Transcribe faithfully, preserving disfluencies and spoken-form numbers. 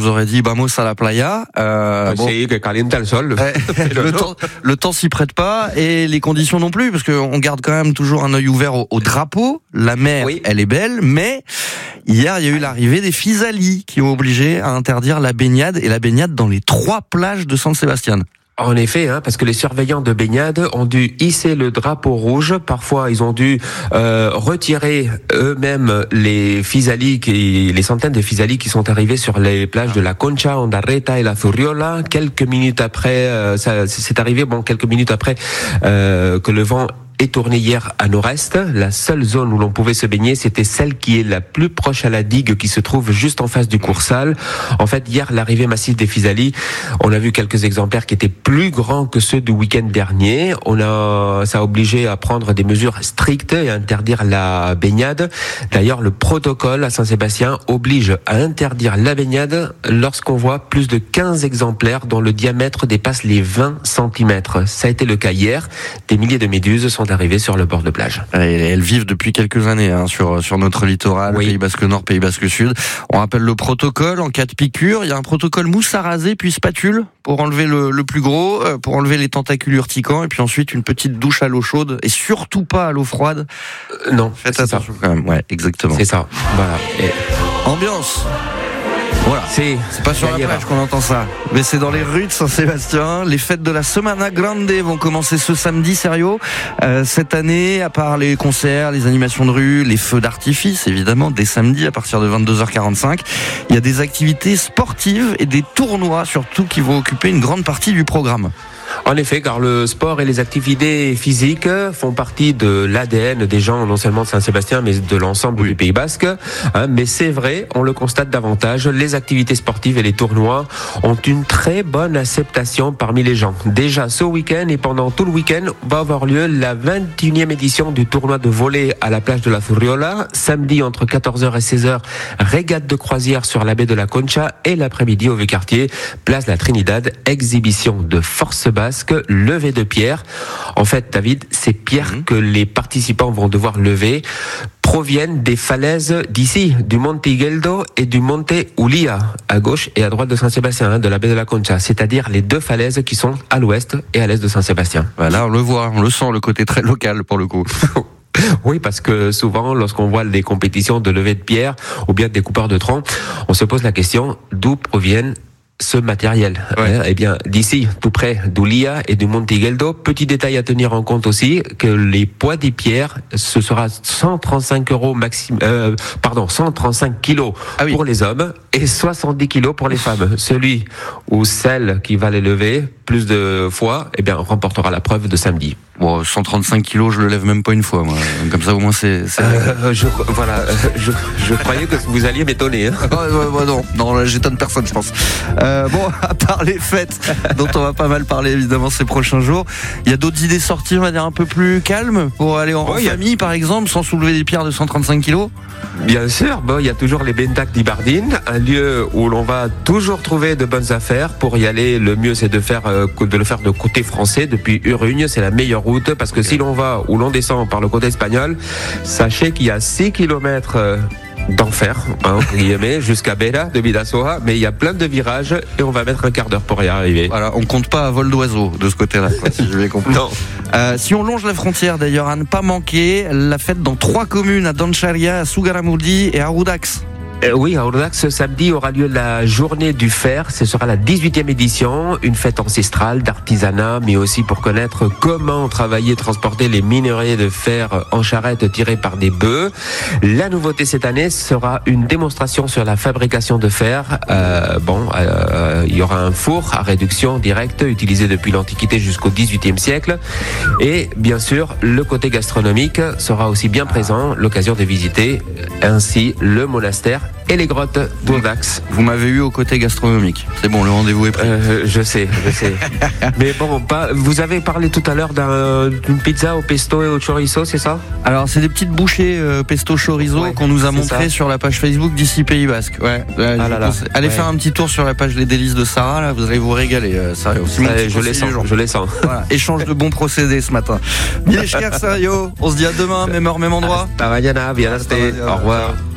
vous aurais dit vamos a la playa. Euh, bon. C'est que caliente le sol. le, temps, le temps s'y prête pas et les conditions non plus, parce qu'on garde quand même toujours un œil ouvert au, au drapeau. La mer, oui. Elle est belle, mais hier, il y a eu l'arrivée des Fisali qui ont obligé à interdire la baignade et la baignade dans les trois plages de San Sebastián. En effet, hein, parce que les surveillants de baignade ont dû hisser le drapeau rouge. Parfois, ils ont dû euh, retirer eux-mêmes les Fisali, qui, les centaines de Fisali qui sont arrivés sur les plages de la Concha, Ondarreta et la Zurriola. Quelques minutes après, euh, ça, c'est arrivé, bon, quelques minutes après euh, que le vent est tourné hier à nord-est. La seule zone où l'on pouvait se baigner, c'était celle qui est la plus proche à la digue, qui se trouve juste en face du Coursal. En fait, hier, l'arrivée massive des Fisali, on a vu quelques exemplaires qui étaient plus grands que ceux du week-end dernier. On a, ça a obligé à prendre des mesures strictes et à interdire la baignade. D'ailleurs, le protocole à Saint-Sébastien oblige à interdire la baignade lorsqu'on voit plus de quinze exemplaires dont le diamètre dépasse les vingt centimètres. Ça a été le cas hier. Des milliers de méduses sont arrivées sur le bord de plage. Elles vivent depuis quelques années hein, sur sur notre littoral, oui. Pays Basque Nord, Pays Basque Sud. On rappelle le protocole en cas de piqûre. Il y a un protocole mousse à raser puis spatule pour enlever le, le plus gros, pour enlever les tentacules urticants et puis ensuite une petite douche à l'eau chaude et surtout pas à l'eau froide. Euh, non, faites attention ça. Quand même. Ouais, exactement. C'est ça. Voilà. Et... Ambiance. Voilà, c'est, c'est pas sur la plage qu'on entend ça, mais c'est dans les rues de Saint-Sébastien. Les fêtes de la Semana Grande vont commencer ce samedi, sérieux. Euh, cette année, à part les concerts, les animations de rue, les feux d'artifice, évidemment, dès samedi à partir de vingt-deux heures quarante-cinq, il y a des activités sportives et des tournois surtout qui vont occuper une grande partie du programme. En effet, car le sport et les activités physiques font partie de l'A D N des gens, non seulement de Saint-Sébastien, mais de l'ensemble oui. du Pays Basque. Hein, mais c'est vrai, on le constate davantage, les activités sportives et les tournois ont une très bonne acceptation parmi les gens. Déjà ce week-end et pendant tout le week-end va avoir lieu la vingt et unième édition du tournoi de volley à la plage de la Zurriola. Samedi entre quatorze heures et seize heures, régate de croisière sur la baie de la Concha et l'après-midi au Vieux-Quartier, place la Trinidad, exhibition de force basque, levée de pierre. En fait, David, ces pierres mmh. que les participants vont devoir lever proviennent des falaises d'ici, du Monte Igueldo et du Monte Ulia, à gauche et à droite de Saint-Sébastien, hein, de la baie de la Concha, c'est-à-dire les deux falaises qui sont à l'ouest et à l'est de Saint-Sébastien. Voilà, on le voit, on le sent, le côté très local pour le coup. Oui, parce que souvent, lorsqu'on voit des compétitions de levée de pierre ou bien des coupeurs de troncs, on se pose la question d'où proviennent ce matériel. Ouais. Eh bien, d'ici, tout près d'Ulia et du Monte Igueldo, petit détail à tenir en compte aussi, que les poids des pierres, ce sera cent trente-cinq euros maximum, euh, pardon, cent trente-cinq kilos ah oui. pour les hommes et soixante-dix kilos pour les femmes. Celui ou celle qui va les lever plus de fois, eh bien, remportera la preuve de samedi. Bon, cent trente-cinq kilos, je le lève même pas une fois, moi. Comme ça, au moins, c'est... c'est... Euh, je, voilà, euh, je, je croyais que vous alliez m'étonner. Hein. Ouais, ouais, ouais, non, non, là, j'étonne personne, je pense. Euh, bon, à part les fêtes, dont on va pas mal parler, évidemment, ces prochains jours, il y a d'autres idées sorties, on va dire, un peu plus calmes, pour aller en, ouais, en famille, a... par exemple, sans soulever des pierres de cent trente-cinq kilos? Bien sûr, bon, il y a toujours les Bentak d'Ibardine, un lieu où l'on va toujours trouver de bonnes affaires. Pour y aller, le mieux, c'est de faire, euh, de le faire de côté français, depuis Urugne, c'est la meilleure route, parce que si l'on va ou l'on descend par le côté espagnol, sachez qu'il y a six kilomètres euh, d'enfer, hein, entre guillemets, jusqu'à Bera de Bidasoa, mais il y a plein de virages et on va mettre un quart d'heure pour y arriver. Voilà, on compte pas à vol d'oiseau de ce côté-là, quoi, si je vais comprendre. Non. Euh, si on longe la frontière, d'ailleurs, à ne pas manquer, la fête dans trois communes, à Doncharia, à Sugarramurdi et à Rudax. Euh, oui, à Urdax, ce samedi aura lieu la journée du fer. Ce sera la dix-huitième édition, une fête ancestrale d'artisanat, mais aussi pour connaître comment travailler et transporter les minerais de fer en charrette tirés par des bœufs. La nouveauté cette année sera une démonstration sur la fabrication de fer. Euh, bon, euh, il y aura un four à réduction directe utilisé depuis l'Antiquité jusqu'au dix-huitième siècle. Et bien sûr, le côté gastronomique sera aussi bien présent, l'occasion de visiter ainsi le monastère et les grottes d'Urdax. Vous m'avez eu au côté gastronomique. C'est bon, le rendez-vous est pris. Euh, je sais, je sais. Mais bon, pas, vous avez parlé tout à l'heure d'un, d'une pizza au pesto et au chorizo, c'est ça? Alors, c'est des petites bouchées euh, pesto chorizo ouais, qu'on nous a montré sur la page Facebook d'ici Pays Basque. Ouais. Euh, ah là là. Allez ouais. faire un petit tour sur la page Les Délices de Sarah, là, vous allez vous régaler. Euh, sérieux. Ouais, je les sens, je les sens. Voilà. Échange de bons procédés ce matin. Bien cher, sérieux. On se dit à demain, même heure, même endroit. Hasta mañana, bien resté. Au revoir.